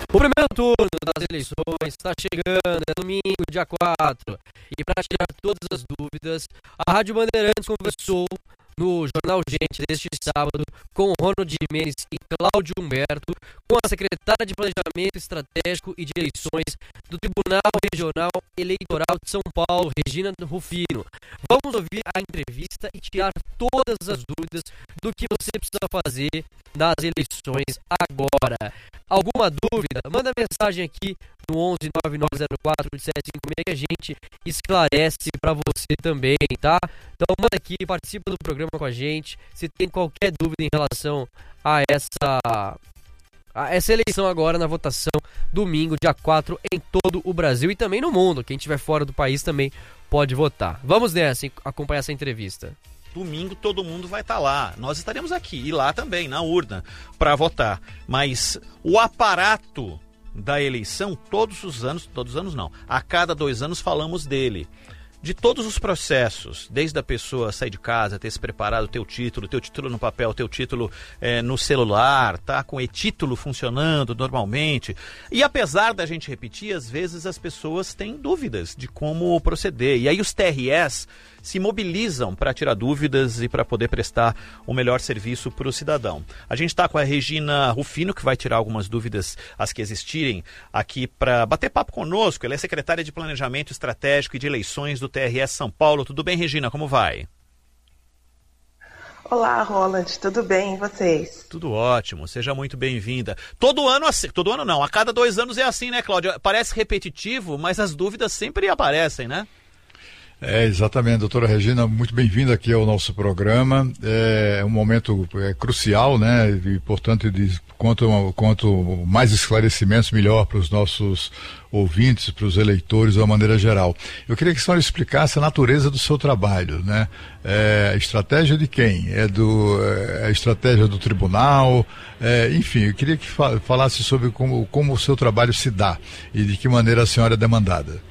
O primeiro turno das eleições está chegando, é domingo, dia 4. E para tirar todas as dúvidas, a Rádio Bandeirantes conversou no Jornal Gente deste sábado com Ronald Jimenez e Cláudio Humberto, com a secretária de Planejamento Estratégico e de Eleições do Tribunal Regional Eleitoral de São Paulo, Regina Rufino. Vamos ouvir a entrevista e tirar todas as dúvidas do que você precisa fazer nas eleições agora. Alguma dúvida? Manda mensagem aqui no 11 9904 8756 que a gente esclarece para você também, tá? Então manda aqui, participa do programa com a gente. Se tem qualquer dúvida em relação a essa eleição agora na votação, domingo, dia 4, em todo o Brasil e também no mundo. Quem estiver fora do país também pode votar. Vamos nessa, acompanhar essa entrevista. Domingo todo mundo vai estar lá. Nós estaremos aqui e lá também, na urna, para votar. Mas o aparato da eleição, todos os anos não, a cada 2 anos falamos dele. De todos os processos, desde a pessoa sair de casa, ter se preparado, teu título no papel, teu título no celular, tá com o e-título funcionando normalmente. E apesar da gente repetir, às vezes as pessoas têm dúvidas de como proceder. E aí os TREs se mobilizam para tirar dúvidas e para poder prestar o melhor serviço para o cidadão. A gente está com a Regina Rufino, que vai tirar algumas dúvidas, as que existirem, aqui para bater papo conosco. Ela é secretária de Planejamento Estratégico e de Eleições do TRS São Paulo. Tudo bem, Regina? Como vai? Olá, Roland. Tudo bem? E vocês? Tudo ótimo. Seja muito bem-vinda. Todo ano não. A cada 2 anos é assim, né, Cláudia? Parece repetitivo, mas as dúvidas sempre aparecem, né? Exatamente, doutora Regina, muito bem-vinda aqui ao nosso programa. É um momento crucial, né? E, portanto, quanto mais esclarecimentos, melhor para os nossos ouvintes, para os eleitores de uma maneira geral. Eu queria que a senhora explicasse a natureza do seu trabalho, né? A estratégia de quem? A estratégia do tribunal? Enfim, eu queria que falasse sobre como o seu trabalho se dá e de que maneira a senhora é demandada.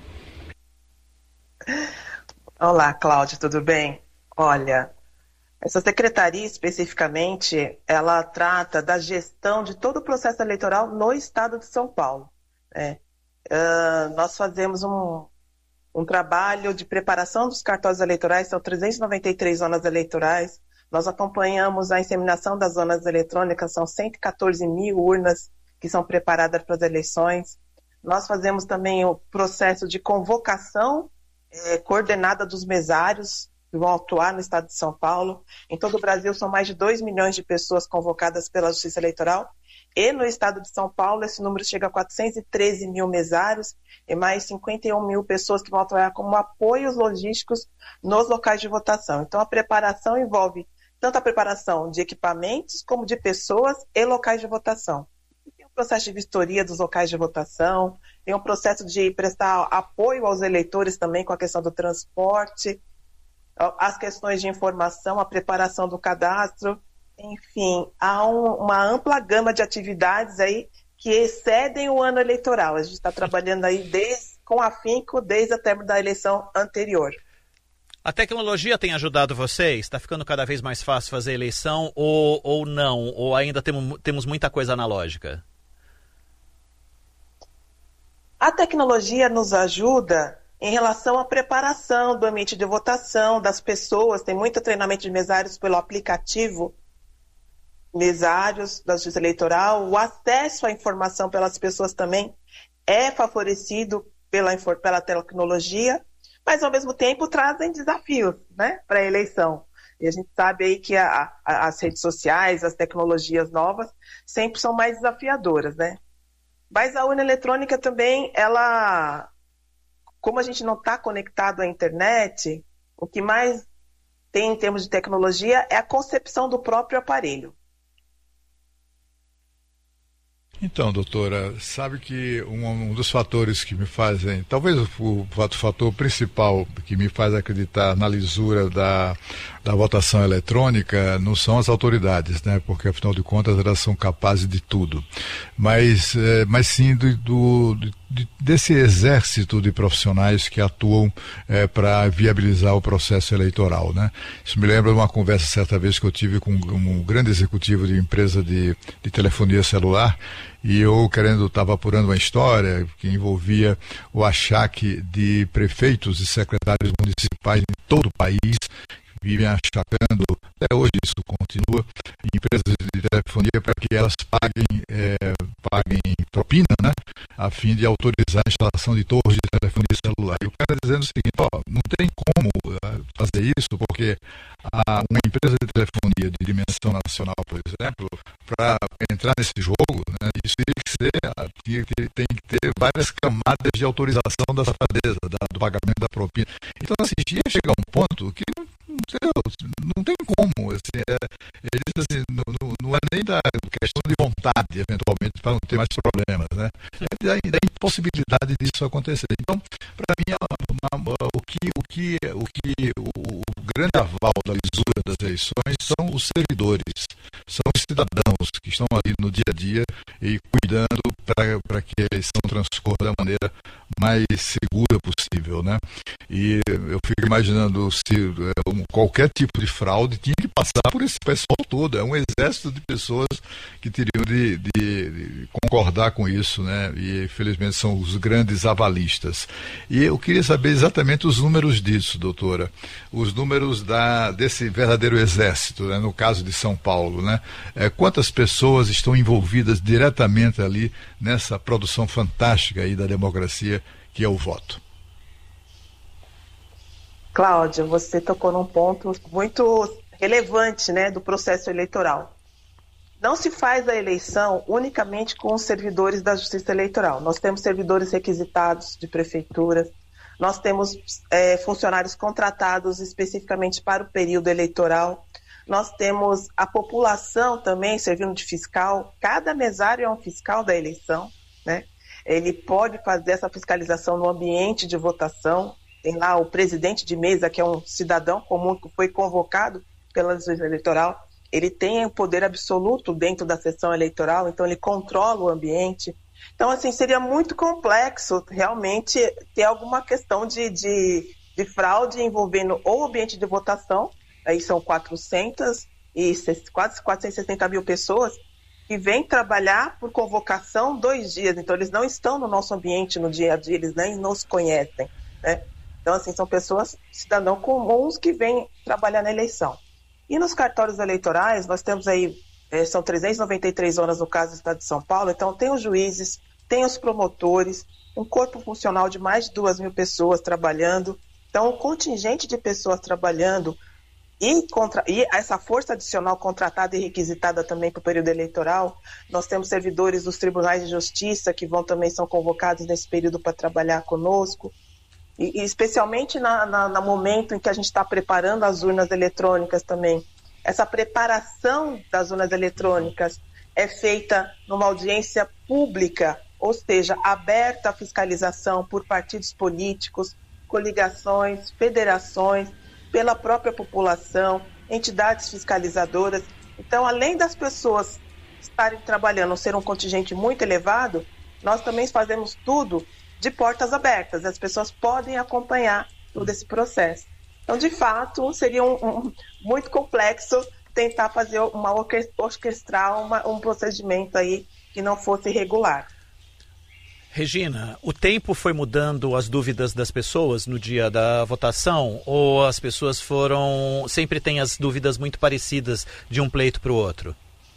Olá, Cláudia, tudo bem? Olha, essa secretaria especificamente, ela trata da gestão de todo o processo eleitoral no estado de São Paulo, né? Nós fazemos um trabalho de preparação dos cartórios eleitorais, são 393 zonas eleitorais. Nós acompanhamos a inseminação das zonas eletrônicas, são 114 mil urnas que são preparadas para as eleições. Nós fazemos também o processo de convocação coordenada dos mesários que vão atuar no estado de São Paulo. Em todo o Brasil são mais de 2 milhões de pessoas convocadas pela Justiça Eleitoral e no estado de São Paulo esse número chega a 413 mil mesários e mais 51 mil pessoas que vão atuar como apoios logísticos nos locais de votação. Então a preparação envolve tanto a preparação de equipamentos como de pessoas e locais de votação. Tem um processo de vistoria dos locais de votação, tem um processo de prestar apoio aos eleitores também com a questão do transporte, as questões de informação, a preparação do cadastro, enfim, há uma ampla gama de atividades aí que excedem o ano eleitoral. A gente está trabalhando aí com afinco desde a término da eleição anterior. A tecnologia tem ajudado vocês? Está ficando cada vez mais fácil fazer eleição ou não? Ou ainda temos muita coisa analógica? A tecnologia nos ajuda em relação à preparação do ambiente de votação das pessoas. Tem muito treinamento de mesários pelo aplicativo Mesários da Justiça Eleitoral. O acesso à informação pelas pessoas também é favorecido pela tecnologia, mas ao mesmo tempo trazem desafios, né, para a eleição. E a gente sabe aí que as redes sociais, as tecnologias novas sempre são mais desafiadoras, né? Mas a urna eletrônica também, ela, como a gente não está conectado à internet, o que mais tem em termos de tecnologia é a concepção do próprio aparelho. Então, doutora, sabe que um dos fatores que me fazem, talvez o fator principal que me faz acreditar na lisura da votação eletrônica não são as autoridades, né? Porque afinal de contas elas são capazes de tudo, mas sim desse exército de profissionais que atuam para viabilizar o processo eleitoral, né? Isso me lembra de uma conversa certa vez que eu tive com um grande executivo de empresa de telefonia celular, e eu estava apurando uma história que envolvia o achaque de prefeitos e secretários municipais em todo o país, vivem achacando, até hoje isso continua, em empresas de telefonia para que elas paguem propina, né, a fim de autorizar a instalação de torres de telefonia celular. E o cara dizendo o seguinte: não tem como fazer isso, porque uma empresa de telefonia de dimensão nacional, por exemplo, para entrar nesse jogo, né, isso tem que ter várias camadas de autorização da safadeza, do pagamento da propina. Então, assim, ia chegar a um ponto que não tem como, assim, eles, assim, não é nem da questão de vontade, eventualmente, para não ter mais problemas, né? É da impossibilidade disso acontecer. Então, para mim, o grande aval da lisura das eleições são os servidores, são os cidadãos que estão ali no dia a dia e cuidando para que a eleição transcorra da maneira mais segura possível, né? E eu fico imaginando se qualquer tipo de fraude tinha que passar por esse pessoal todo, é um exército de pessoas que teriam de concordar com isso, né? E felizmente são os grandes avalistas. E eu queria saber exatamente os números disso, doutora, os números desse verdadeiro exército, né? No caso de São Paulo, né? Quantas pessoas estão envolvidas diretamente ali nessa produção fantástica aí da democracia que é o voto? Cláudia, você tocou num ponto muito relevante, né, do processo eleitoral. Não se faz a eleição unicamente com os servidores da Justiça Eleitoral. Nós temos servidores requisitados de prefeituras, nós temos funcionários contratados especificamente para o período eleitoral, nós temos a população também servindo de fiscal, cada mesário é um fiscal da eleição, né? Ele pode fazer essa fiscalização no ambiente de votação. Tem lá o presidente de mesa, que é um cidadão comum que foi convocado pela Justiça Eleitoral. Ele tem o poder absoluto dentro da sessão eleitoral, então ele controla o ambiente. Então, assim, seria muito complexo realmente ter alguma questão de fraude envolvendo ou o ambiente de votação, aí são quase 460 mil pessoas, que vêm trabalhar por convocação 2 dias, então eles não estão no nosso ambiente no dia a dia, eles nem nos conhecem, né? Então, assim, são pessoas, cidadãos comuns que vêm trabalhar na eleição. E nos cartórios eleitorais, nós temos aí, são 393 zonas no caso do Estado de São Paulo, então tem os juízes, tem os promotores, um corpo funcional de mais de 2.000 pessoas trabalhando, então o contingente de pessoas trabalhando e essa força adicional contratada e requisitada também para o período eleitoral, nós temos servidores dos tribunais de justiça que também são convocados nesse período para trabalhar conosco, e especialmente no momento em que a gente está preparando as urnas eletrônicas também. Essa preparação das urnas eletrônicas é feita numa audiência pública, ou seja, aberta à fiscalização por partidos políticos, coligações, federações, pela própria população, entidades fiscalizadoras. Então, além das pessoas estarem trabalhando, ser um contingente muito elevado, nós também fazemos tudo de portas abertas. As pessoas podem acompanhar todo esse processo. Então, de fato, seria muito complexo tentar fazer orquestrar um procedimento aí que não fosse regular. Regina, o tempo foi mudando as dúvidas das pessoas no dia da votação, ou as pessoas sempre têm as dúvidas muito parecidas de um pleito para o outro?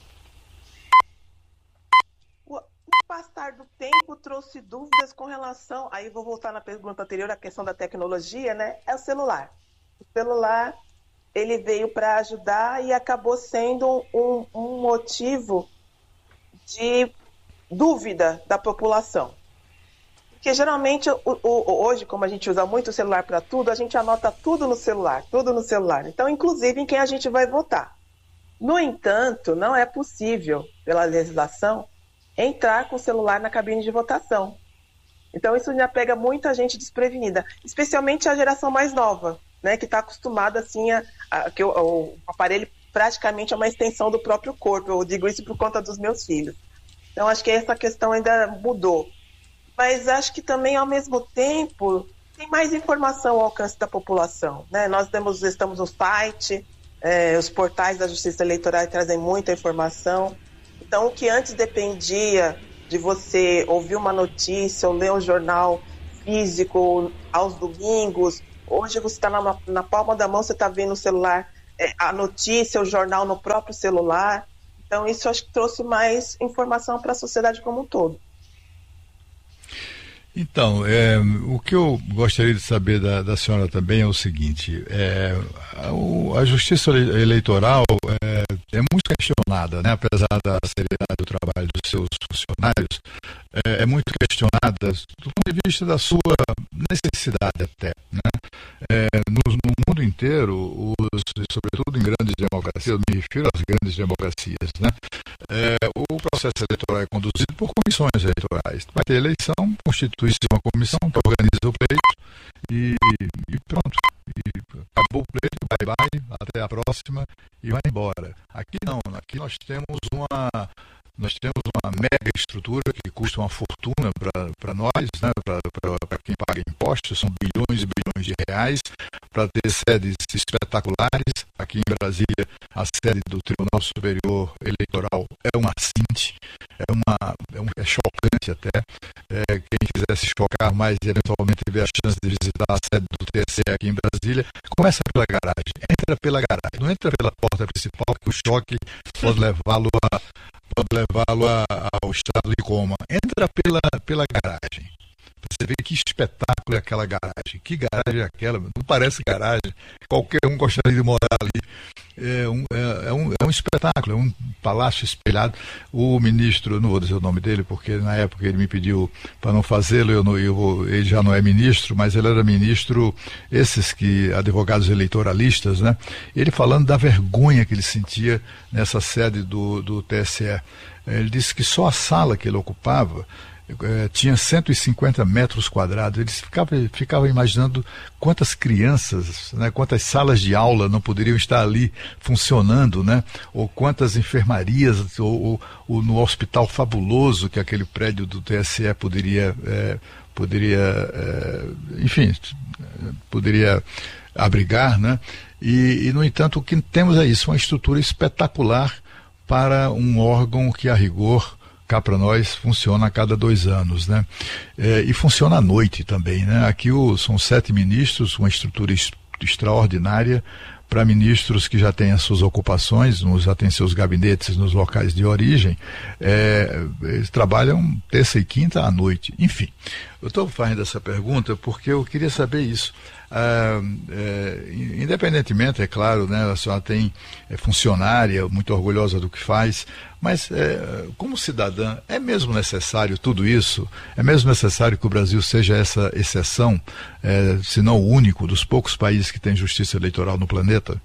O passar do tempo trouxe dúvidas com relação, aí vou voltar na pergunta anterior, a questão da tecnologia, né? É o celular. O celular, ele veio para ajudar e acabou sendo um motivo de dúvida da população. Porque geralmente, hoje, como a gente usa muito o celular para tudo, a gente anota tudo no celular. Então, inclusive em quem a gente vai votar. No entanto, não é possível, pela legislação, entrar com o celular na cabine de votação. Então, isso já pega muita gente desprevenida, especialmente a geração mais nova, né, que está acostumada assim, que o aparelho praticamente é uma extensão do próprio corpo. Eu digo isso por conta dos meus filhos. Então, acho que essa questão ainda mudou. mas acho que também, ao mesmo tempo, tem mais informação ao alcance da população, né? Nós estamos no site, os portais da Justiça Eleitoral trazem muita informação. Então, o que antes dependia de você ouvir uma notícia ou ler um jornal físico aos domingos, hoje você está na palma da mão, você está vendo o celular, a notícia, o jornal no próprio celular. Então, isso acho que trouxe mais informação para a sociedade como um todo. Então, o que eu gostaria de saber da senhora também é o seguinte: a Justiça Eleitoral é muito questionada, né? Apesar da seriedade do trabalho dos seus funcionários, é muito questionada do ponto de vista da sua necessidade até, né? No mundo inteiro, sobretudo em grandes democracias, eu me refiro às grandes democracias, né? O processo eleitoral é conduzido por comissões eleitorais. Vai ter eleição, constitui-se uma comissão que organiza o pleito e pronto. E acabou o pleito, bye-bye, até a próxima e vai embora. Aqui não, aqui nós temos uma mega estrutura que custa uma fortuna para nós, né, para quem paga impostos, são bilhões e bilhões de reais, para ter sedes espetaculares. Aqui em Brasília, a sede do Tribunal Superior Eleitoral é uma cinte, é chocante até. Quem quiser se chocar mais e eventualmente ver a chance de visitar a sede do TSE aqui em Brasília, começa pela garagem, entra pela garagem, não entra pela porta principal, que o choque pode levá-lo ao estado de coma. Entra pela garagem. Você vê que espetáculo é aquela garagem. Que garagem é aquela? Não parece garagem. Qualquer um gostaria de morar ali. É um espetáculo, é um palácio espelhado. O ministro, não vou dizer o nome dele, porque na época ele me pediu para não fazê-lo, ele já não é ministro, mas ele era ministro, advogados eleitoralistas, né? Ele falando da vergonha que ele sentia nessa sede do TSE. Ele disse que só a sala que ele ocupava tinha 150 metros quadrados. Eles ficavam imaginando quantas crianças, né, quantas salas de aula não poderiam estar ali funcionando, né, ou quantas enfermarias, ou no hospital fabuloso que aquele prédio do TSE poderia abrigar, né? E, no entanto, o que temos é isso, uma estrutura espetacular para um órgão que, a rigor, cá para nós, funciona a cada 2 anos, né? E funciona à noite também, né? Aqui são 7 ministros, uma estrutura extraordinária para ministros que já têm as suas ocupações, já têm seus gabinetes nos locais de origem. Eles trabalham terça e quinta à noite. Enfim, eu estou fazendo essa pergunta porque eu queria saber isso. Independentemente, é claro, né, a senhora é funcionária, muito orgulhosa do que faz, mas como cidadã, é mesmo necessário tudo isso? É mesmo necessário que o Brasil seja essa exceção, se não o único, dos poucos países que tem justiça eleitoral no planeta?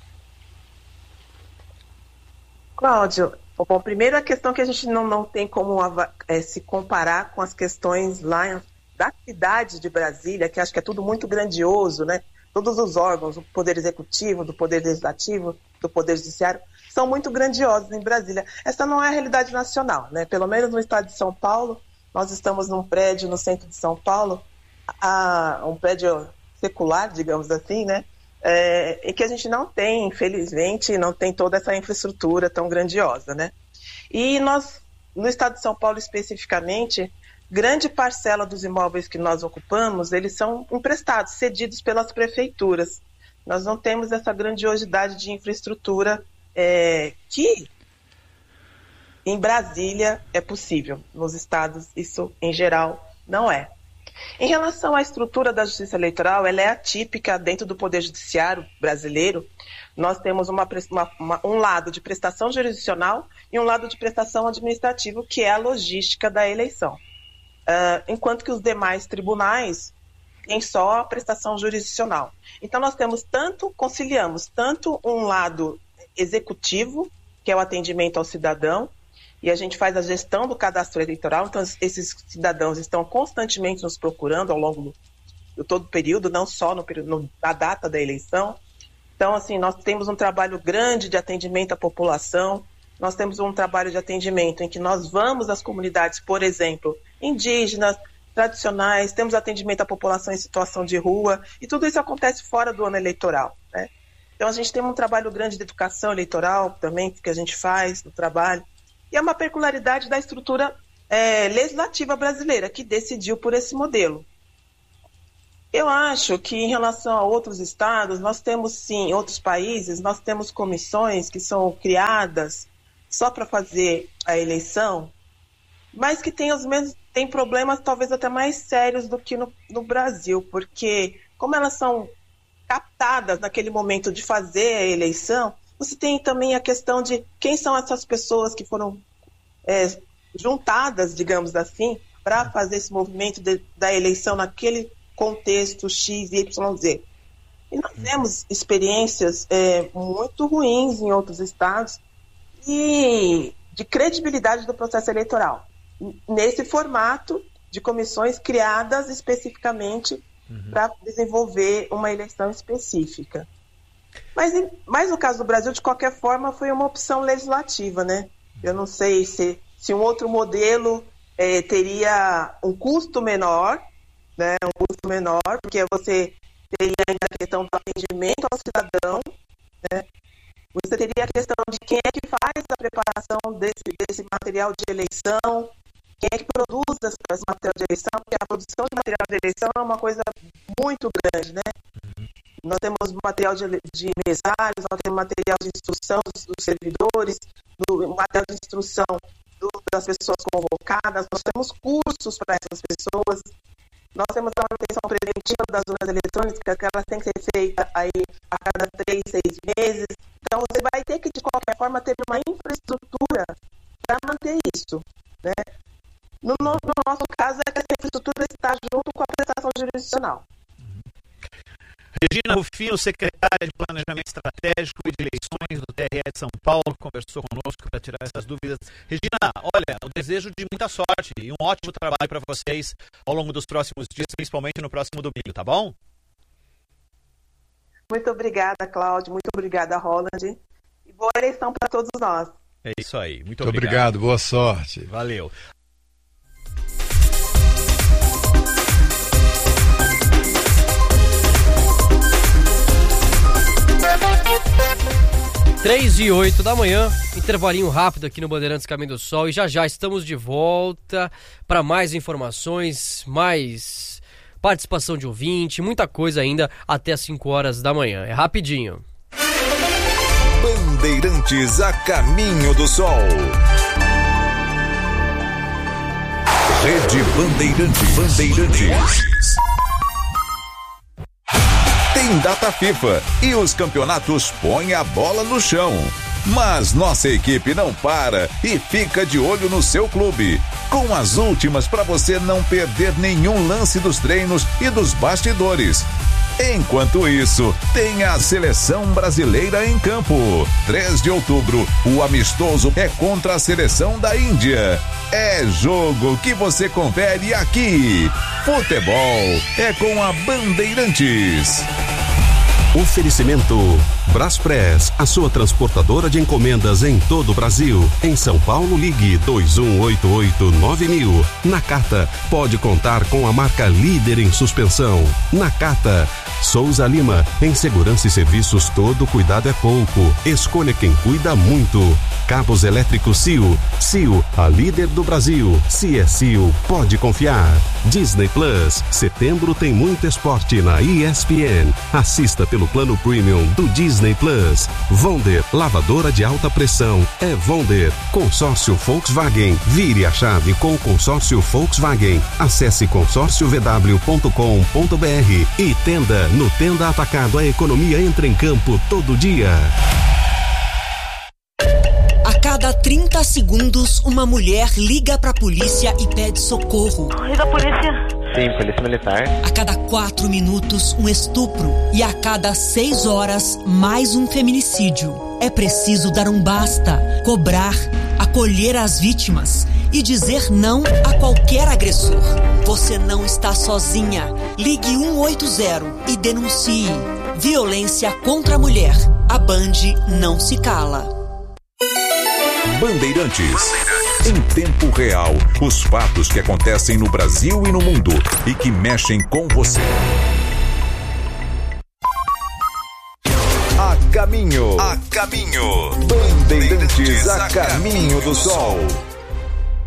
Cláudio, bom, primeiro a questão que a gente não tem como se comparar com as questões lá da cidade de Brasília, que acho que é tudo muito grandioso, né? Todos os órgãos, do Poder Executivo, do Poder Legislativo, do Poder Judiciário, são muito grandiosos em Brasília. Essa não é a realidade nacional, né? Pelo menos no estado de São Paulo, nós estamos num prédio no centro de São Paulo, um prédio secular, digamos assim, né? Em que a gente não tem, infelizmente, não tem toda essa infraestrutura tão grandiosa, né? E nós, no estado de São Paulo especificamente, grande parcela dos imóveis que nós ocupamos, eles são emprestados, cedidos pelas prefeituras. Nós não temos essa grandiosidade de infraestrutura que em Brasília é possível. Nos estados, isso em geral não é. Em relação à estrutura da Justiça Eleitoral, ela é atípica dentro do Poder Judiciário brasileiro. Nós temos um lado de prestação jurisdicional e um lado de prestação administrativa, que é a logística da eleição. Enquanto que os demais tribunais têm só a prestação jurisdicional. Então nós conciliamos tanto um lado executivo, que é o atendimento ao cidadão, e a gente faz a gestão do cadastro eleitoral, então esses cidadãos estão constantemente nos procurando ao longo de todo o período, não só na data da eleição. Então, assim, nós temos um trabalho grande de atendimento à população, nós temos um trabalho de atendimento em que nós vamos às comunidades, por exemplo, indígenas, tradicionais, temos atendimento à população em situação de rua, e tudo isso acontece fora do ano eleitoral, né? Então a gente tem um trabalho grande de educação eleitoral também, que a gente faz no trabalho, e é uma peculiaridade da estrutura legislativa brasileira, que decidiu por esse modelo. Eu acho que em relação a outros estados, nós temos sim, outros países, nós temos comissões que são criadas só para fazer a eleição, mas que tem problemas talvez até mais sérios do que no Brasil, porque como elas são captadas naquele momento de fazer a eleição, você tem também a questão de quem são essas pessoas que foram juntadas, digamos assim, para fazer esse movimento da eleição naquele contexto X, Y, Z. E nós temos experiências muito ruins em outros estados e de credibilidade do processo eleitoral, nesse formato de comissões criadas especificamente para desenvolver uma eleição específica. Mas no caso do Brasil, de qualquer forma, foi uma opção legislativa, né? Eu não sei se um outro modelo teria um custo menor, né? Porque você teria ainda a questão do atendimento ao cidadão, né? Você teria a questão de quem é que faz a preparação desse material de eleição, quem é que produz esse material de eleição, porque a produção de material de eleição é uma coisa muito grande, né? Nós temos material de mesários, nós temos material de instrução dos servidores, material de instrução das pessoas convocadas, nós temos cursos para essas pessoas, nós temos a manutenção preventiva das urnas eletrônicas, que elas têm que ser feitas aí a cada 3, 6 meses. Então, você vai ter que, de qualquer forma, ter uma infraestrutura para manter isso, né? No nosso caso, é que essa infraestrutura está junto com a prestação jurisdicional. Regina Rufino, secretária de Planejamento Estratégico e de Eleições do TRE de São Paulo, conversou conosco para tirar essas dúvidas. Regina, olha, eu desejo de muita sorte e um ótimo trabalho para vocês ao longo dos próximos dias, principalmente no próximo domingo, tá bom? Muito obrigada, Cláudio. Muito obrigada, Roland. E boa eleição para todos nós. É isso aí. Muito obrigado. Boa sorte. Valeu. Três e 8 da manhã, intervalinho rápido aqui no Bandeirantes Caminho do Sol e já estamos de volta para mais informações, mais participação de ouvinte, muita coisa ainda até as 5 horas da manhã. É rapidinho. Bandeirantes a caminho do sol. Rede Bandeirantes. Tem data FIFA e os campeonatos põem a bola no chão. Mas nossa equipe não para e fica de olho no seu clube, com as últimas para você não perder nenhum lance dos treinos e dos bastidores. Enquanto isso, tem a Seleção Brasileira em campo. 3 de outubro, o amistoso é contra a Seleção da Índia. É jogo que você confere aqui. Futebol é com a Bandeirantes. Oferecimento Braspress, a sua transportadora de encomendas em todo o Brasil. Em São Paulo, ligue 2188-9000. Nakata, pode contar com a marca líder em suspensão. Nakata. Souza Lima, em segurança e serviços todo cuidado é pouco. Escolha quem cuida muito. Cabos elétricos CIO. CIO, a líder do Brasil. Se é CIO, pode confiar. Disney Plus, setembro tem muito esporte na ESPN. Assista pelo plano premium do Disney Plus. Wonder, lavadora de alta pressão. É Wonder. Consórcio Volkswagen. Vire a chave com o consórcio Volkswagen. Acesse consórciovw.com.br e Tenda. No Tenda Atacado, a economia entra em campo todo dia. A cada 30 segundos, uma mulher liga pra polícia e pede socorro. Liga a polícia. Sim, polícia militar. A cada 4 minutos, um estupro. E a cada 6 horas, mais um feminicídio. É preciso dar um basta, cobrar, acolher as vítimas e dizer não a qualquer agressor. Você não está sozinha. Ligue 180 e denuncie. Violência contra a mulher. A Band não se cala. Bandeirantes. Em tempo real, os fatos que acontecem no Brasil e no mundo e que mexem com você. A caminho. Bandeirantes a caminho do sol.